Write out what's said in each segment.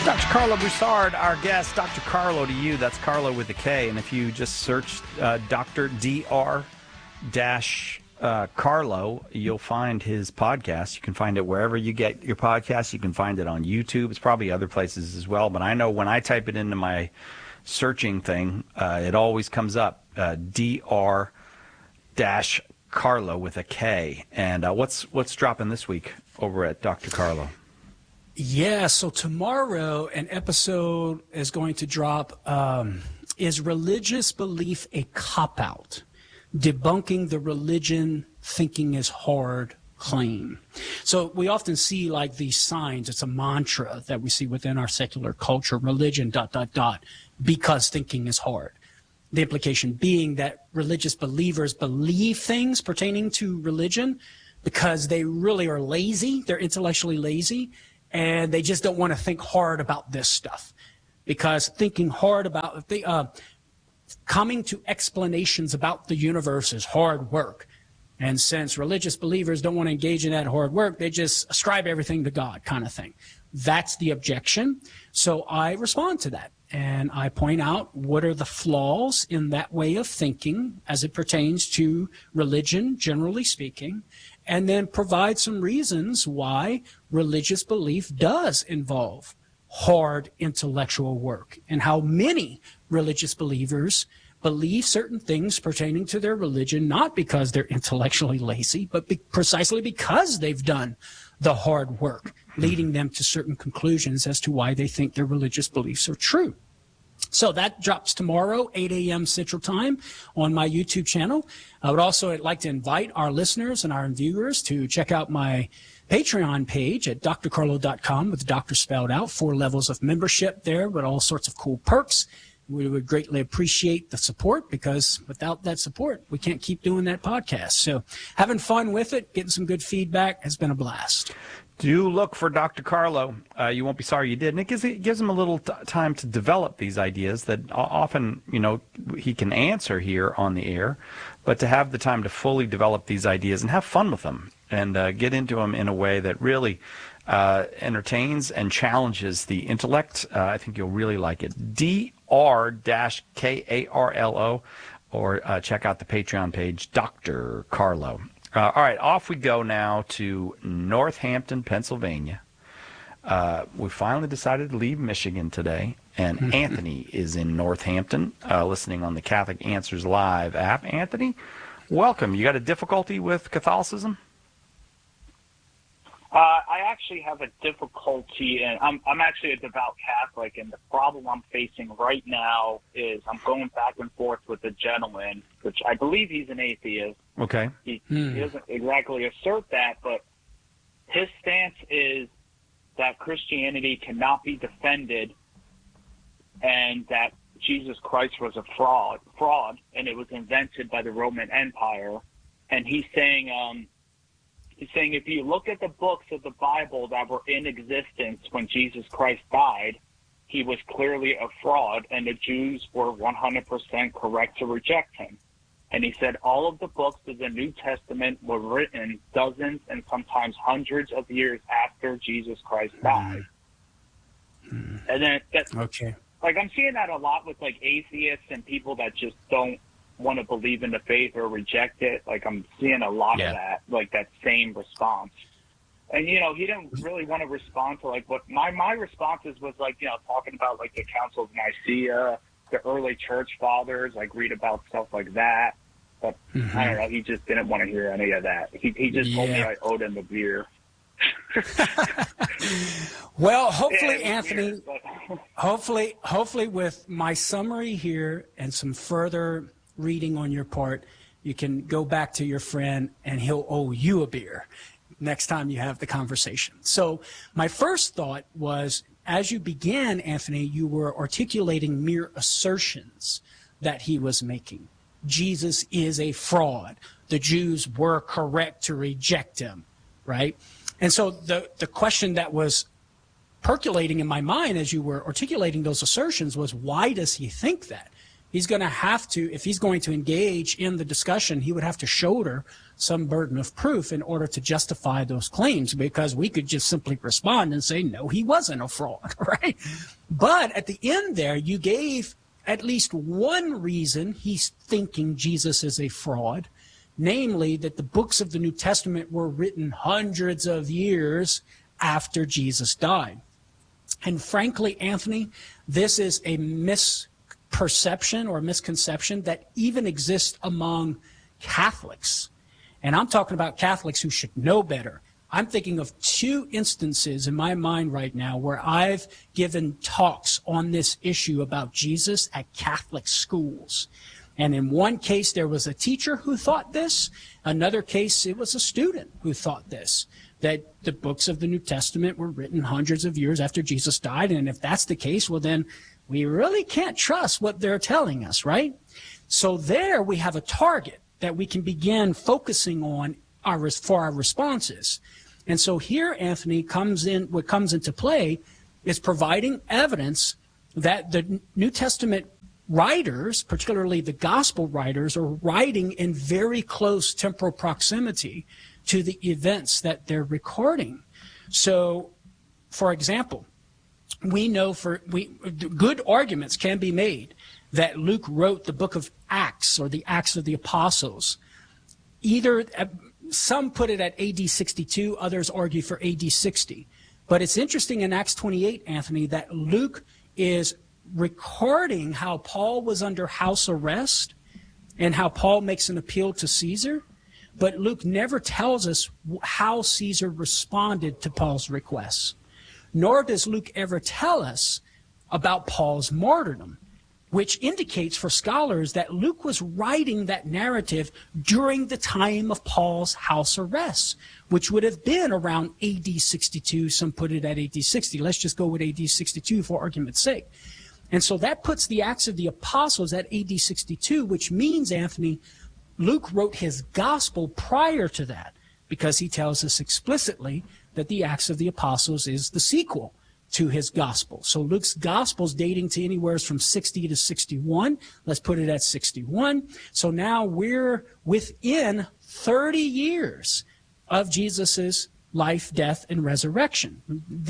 Dr. Carlo Broussard, our guest. Dr. Carlo to you, that's Carlo with a K. And if you just search Dr. Carlo, you'll find his podcast. You can find it wherever you get your podcast. You can find it on YouTube. It's probably other places as well. But I know when I type it into my searching thing, it always comes up, Dr. Carlo with a K. And what's dropping this week over at Dr. Carlo? Yeah, so tomorrow an episode is going to drop, Is Religious Belief a Cop-Out? Debunking the religion thinking is hard claim. So we often see like these signs, it's a mantra that we see within our secular culture, religion, ... because thinking is hard. The implication being that religious believers believe things pertaining to religion because they really are lazy, they're intellectually lazy, and they just don't want to think hard about this stuff. Because thinking hard about coming to explanations about the universe is hard work. And since religious believers don't want to engage in that hard work, they just ascribe everything to God kind of thing. That's the objection. So I respond to that. And I point out what are the flaws in that way of thinking as it pertains to religion, generally speaking, and then provide some reasons why religious belief does involve hard intellectual work and how many religious believers believe certain things pertaining to their religion, not because they're intellectually lazy, but precisely because they've done the hard work, leading them to certain conclusions as to why they think their religious beliefs are true. So that drops tomorrow, 8 a.m. Central Time on my YouTube channel. I would also like to invite our listeners and our viewers to check out my Patreon page at drcarlo.com with doctor spelled out, 4 levels of membership there with all sorts of cool perks. We would greatly appreciate the support because without that support, we can't keep doing that podcast. So having fun with it, getting some good feedback has been a blast. Do look for Dr. Carlo. You won't be sorry you did. And it gives him a little time to develop these ideas that often, he can answer here on the air, but to have the time to fully develop these ideas and have fun with them and get into them in a way that really entertains and challenges the intellect. I think you'll really like it. Dr-Karlo, or check out the Patreon page, Dr. Carlo. All right, off we go now to Northampton, Pennsylvania. We finally decided to leave Michigan today, and Anthony is in Northampton, listening on the Catholic Answers Live app. Anthony, welcome. You got a difficulty with Catholicism? I actually have a difficulty, and I'm actually a devout Catholic, and the problem I'm facing right now is I'm going back and forth with a gentleman, which I believe he's an atheist. Okay. He doesn't exactly assert that, but his stance is that Christianity cannot be defended and that Jesus Christ was a fraud, and it was invented by the Roman Empire. And he's saying if you look at the books of the Bible that were in existence when Jesus Christ died, he was clearly a fraud, and the Jews were 100% correct to reject him. And he said all of the books of the New Testament were written dozens and sometimes hundreds of years after Jesus Christ died. And then I'm seeing that a lot with like atheists and people that just don't want to believe in the faith or reject it. Like I'm seeing a lot of that, like that same response. And, he didn't really want to respond to like what my responses was like, talking about like the Council of Nicaea, the early church fathers, like read about stuff like that. But I don't know, he just didn't want to hear any of that. He just told me I owed him a beer. Well, hopefully, Anthony, hopefully with my summary here and some further reading on your part, you can go back to your friend and he'll owe you a beer next time you have the conversation. So my first thought was, as you began, Anthony, you were articulating mere assertions that he was making. Jesus is a fraud. The Jews were correct to reject him, right? And so the question that was percolating in my mind as you were articulating those assertions was, why does he think that? he's going to have to, if he's going to engage in the discussion, he would have to shoulder some burden of proof in order to justify those claims, because we could just simply respond and say, no, he wasn't a fraud, right? But at the end there, you gave at least one reason he's thinking Jesus is a fraud, namely that the books of the New Testament were written hundreds of years after Jesus died. And frankly, Anthony, this is a misperception or misconception that even exists among Catholics. And I'm talking about Catholics who should know better. I'm thinking of two instances in my mind right now where I've given talks on this issue about Jesus at Catholic schools. And in one case, there was a teacher who thought this. Another case, it was a student who thought this, that the books of the New Testament were written hundreds of years after Jesus died. And if that's the case, well, then we really can't trust what they're telling us, right? So there we have a target that we can begin focusing on for our responses. And so here, Anthony, what comes into play is providing evidence that the New Testament writers, particularly the gospel writers, are writing in very close temporal proximity to the events that they're recording. So, for example, we know good arguments can be made that Luke wrote the book of Acts or the Acts of the Apostles. Some put it at AD 62, others argue for AD 60. But it's interesting in Acts 28, Anthony, that Luke is recording how Paul was under house arrest and how Paul makes an appeal to Caesar. But Luke never tells us how Caesar responded to Paul's requests. Nor does Luke ever tell us about Paul's martyrdom, which indicates for scholars that Luke was writing that narrative during the time of Paul's house arrest, which would have been around AD 62. Some put it at AD 60. Let's just go with AD 62 for argument's sake. And so that puts the Acts of the Apostles at AD 62, which means, Anthony, Luke wrote his gospel prior to that, because he tells us explicitly that the Acts of the Apostles is the sequel to his gospel. So Luke's gospel is dating to anywhere from 60 to 61. Let's put it at 61. So now we're within 30 years of Jesus's life, death, and resurrection.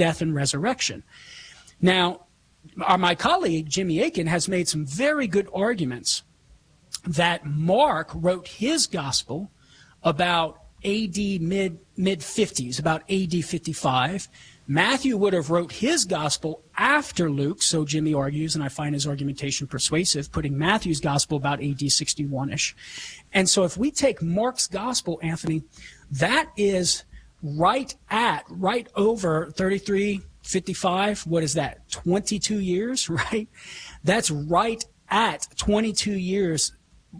Now, my colleague, Jimmy Akin, has made some very good arguments that Mark wrote his gospel about AD mid-50s, about AD 55. Matthew would have wrote his gospel after Luke, so Jimmy argues, and I find his argumentation persuasive, putting Matthew's gospel about AD 61-ish. And so if we take Mark's gospel, Anthony, that is right over 33, 55, what is that, 22 years, right? That's right at 22 years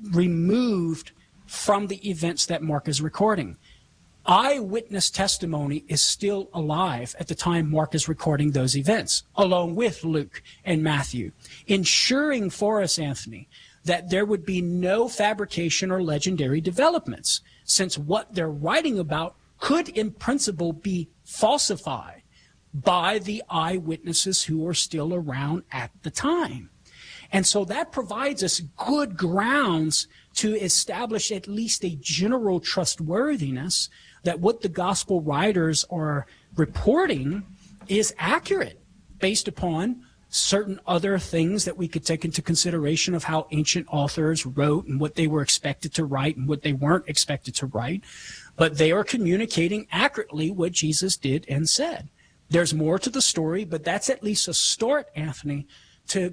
removed from the events that Mark is recording. Eyewitness testimony is still alive at the time Mark is recording those events, along with Luke and Matthew, ensuring for us, Anthony, that there would be no fabrication or legendary developments, since what they're writing about could in principle be falsified by the eyewitnesses who are still around at the time. And so that provides us good grounds to establish at least a general trustworthiness that what the gospel writers are reporting is accurate based upon certain other things that we could take into consideration of how ancient authors wrote and what they were expected to write and what they weren't expected to write. But they are communicating accurately what Jesus did and said. There's more to the story, but that's at least a start, Anthony, to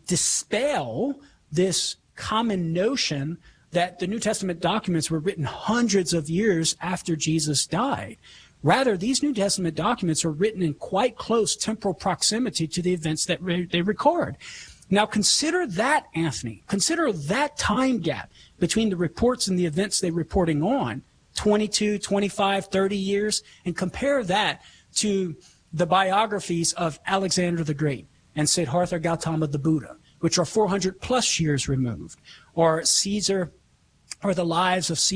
dispel this common notion that the New Testament documents were written hundreds of years after Jesus died. Rather, these New Testament documents are written in quite close temporal proximity to the events that they record. Now consider that, Anthony. Consider that time gap between the reports and the events they're reporting on, 22, 25, 30 years, and compare that to the biographies of Alexander the Great and Siddhartha Gautama the Buddha, which are 400 plus years removed, or Caesar, or the life of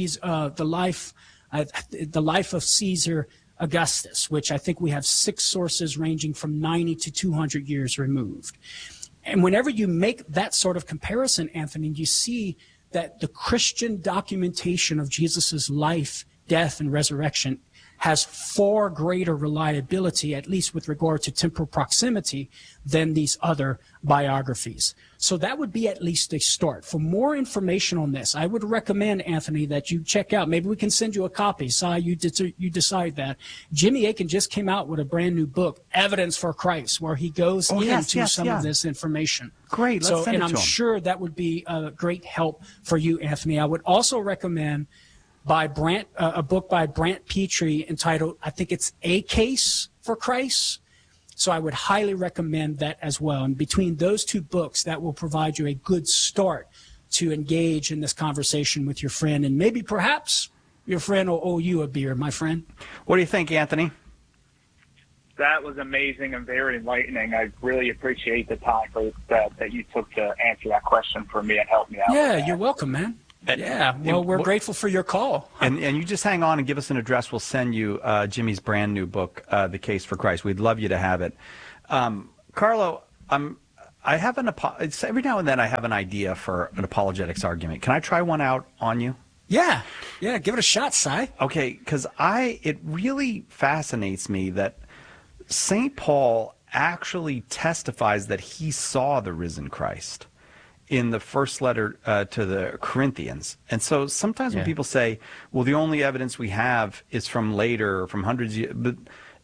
Caesar Augustus, which I think we have 6 sources ranging from 90 to 200 years removed. And whenever you make that sort of comparison, Anthony, you see that the Christian documentation of Jesus's life, death, and resurrection has far greater reliability, at least with regard to temporal proximity, than these other biographies. So that would be at least a start. For more information on this, I would recommend, Anthony, that you check out. Maybe we can send you a copy. You decide that. Jimmy Akin just came out with a brand new book, Evidence for Christ, where he goes into some of this information. Great. Let's send it to him. And I'm sure that would be a great help for you, Anthony. I would also recommend a book by Brant Petrie entitled, I think it's A Case for Christ. So I would highly recommend that as well. And between those two books, that will provide you a good start to engage in this conversation with your friend. And maybe perhaps your friend will owe you a beer, my friend. What do you think, Anthony? That was amazing and very enlightening. I really appreciate the time that you took to answer that question for me and help me out. Yeah, you're welcome, man. Yeah, well, we're grateful for your call. And you just hang on and give us an address. We'll send you Jimmy's brand new book, The Case for Christ. We'd love you to have it. Carlo, I have every now and then I have an idea for an apologetics argument. Can I try one out on you? Yeah, give it a shot, Si. Okay, because it really fascinates me that St. Paul actually testifies that he saw the risen Christ in the first letter to the Corinthians. And so sometimes when people say, well, the only evidence we have is from later, from hundreds of years, but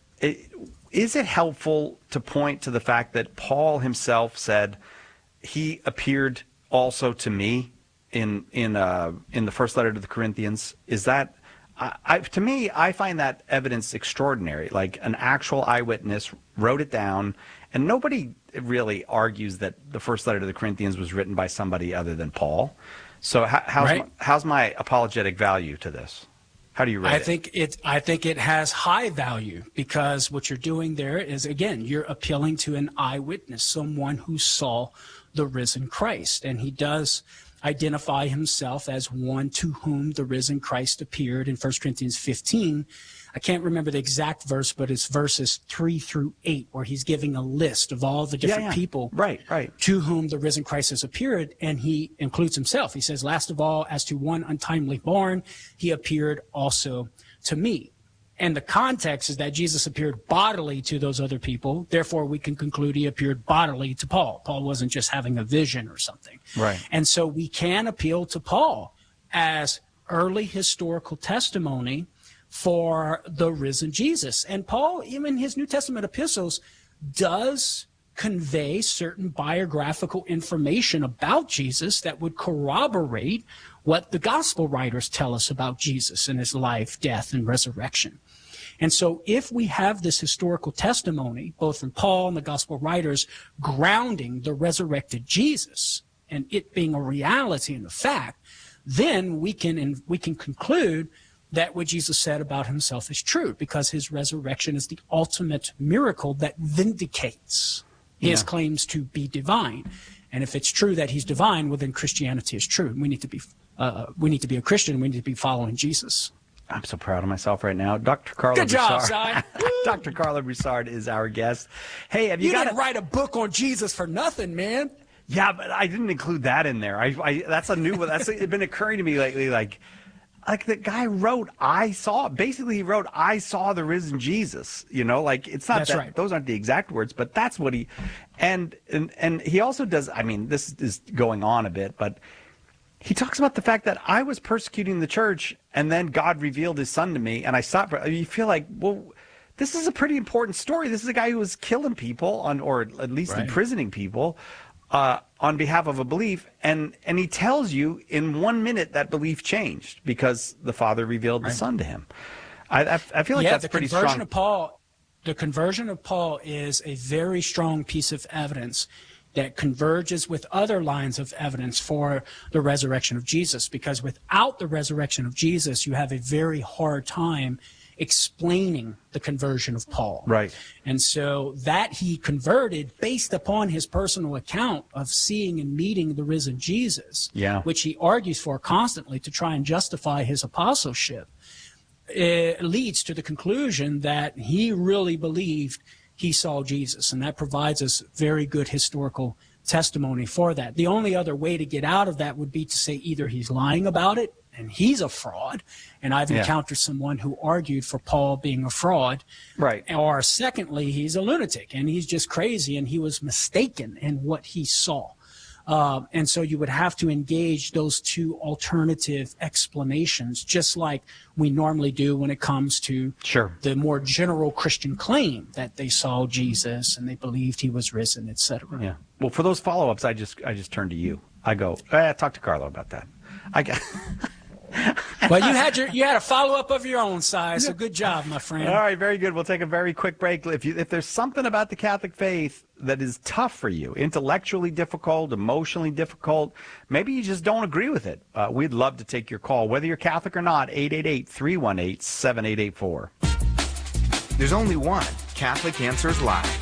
is it helpful to point to the fact that Paul himself said, he appeared also to me in the first letter to the Corinthians? Is that, to me, I find that evidence extraordinary. Like an actual eyewitness wrote it down, and nobody really argues that the first letter to the Corinthians was written by somebody other than Paul. So how's my apologetic value to this? How do you rate it? I think it has high value, because what you're doing there is, again, you're appealing to an eyewitness, someone who saw the risen Christ. And he does identify himself as one to whom the risen Christ appeared in 1 Corinthians 15. I can't remember the exact verse, but it's verses 3 through 8, where he's giving a list of all the different people to whom the risen Christ has appeared, and he includes himself. He says, last of all, as to one untimely born, he appeared also to me. And the context is that Jesus appeared bodily to those other people. Therefore, we can conclude he appeared bodily to Paul. Paul wasn't just having a vision or something. Right. And so we can appeal to Paul as early historical testimony for the risen Jesus. And Paul, even in his New Testament epistles, does convey certain biographical information about Jesus that would corroborate what the gospel writers tell us about Jesus and his life, death, and resurrection. And so if we have this historical testimony, both from Paul and the gospel writers, grounding the resurrected Jesus and it being a reality and a fact, then we can conclude that what Jesus said about himself is true, because his resurrection is the ultimate miracle that vindicates his claims to be divine. And if it's true that he's divine, well, then Christianity is true. We need to be a Christian. We need to be following Jesus. I'm so proud of myself right now. Dr. Carlo Good job, Broussard. Dr. Carlo Broussard is our guest. Hey, have you didn't write a book on Jesus for nothing, man. Yeah, but I didn't include that in there. That's a new one. That's been occurring to me lately. Like the guy wrote, he wrote, I saw the risen Jesus. You know, like it's not that, those aren't the exact words, but that's what he, and he also does, I mean, this is going on a bit, but he talks about the fact that I was persecuting the church and then God revealed his son to me and I stopped. You feel like, well, this is a pretty important story. This is a guy who was killing people or at least imprisoning people on behalf of a belief. And he tells you in 1 minute that belief changed because the Father revealed the Son to him. I feel like that's pretty strong. The conversion of Paul is a very strong piece of evidence that converges with other lines of evidence for the resurrection of Jesus, because without the resurrection of Jesus, you have a very hard time explaining the conversion of Paul. Right. And so that he converted based upon his personal account of seeing and meeting the risen Jesus, which he argues for constantly to try and justify his apostleship, it leads to the conclusion that he really believed he saw Jesus, and that provides us very good historical testimony for that. The only other way to get out of that would be to say either he's lying about it and he's a fraud, and I've encountered someone who argued for Paul being a fraud, right? Or secondly, he's a lunatic and he's just crazy and he was mistaken in what he saw. And so you would have to engage those two alternative explanations, just like we normally do when it comes to the more general Christian claim that they saw Jesus and they believed he was risen, etc. Yeah. Well, for those follow-ups, I just turn to you. I go, talk to Carlo about that. Well, you had a follow-up of your own size, so good job, my friend. All right, very good. We'll take a very quick break. If there's something about the Catholic faith that is tough for you, intellectually difficult, emotionally difficult, maybe you just don't agree with it, we'd love to take your call, whether you're Catholic or not, 888-318-7884. There's only one Catholic Answers Live.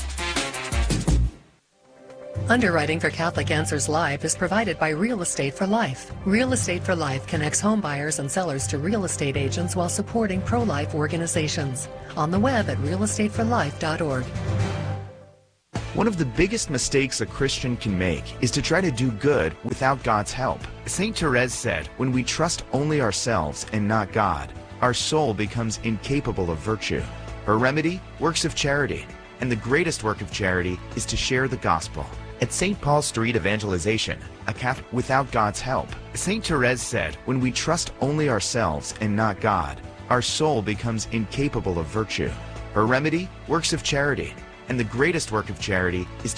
Underwriting for Catholic Answers Live is provided by Real Estate for Life. Real Estate for Life connects home buyers and sellers to real estate agents while supporting pro-life organizations. On the web at realestateforlife.org. One of the biggest mistakes a Christian can make is to try to do good without God's help. St. Therese said, "When we trust only ourselves and not God, our soul becomes incapable of virtue." Her remedy? Works of charity. And the greatest work of charity is to share the gospel. At St. Paul Street Evangelization, a Catholic without God's help, St. Therese said, "When we trust only ourselves and not God, our soul becomes incapable of virtue." Her remedy? Works of charity. And the greatest work of charity is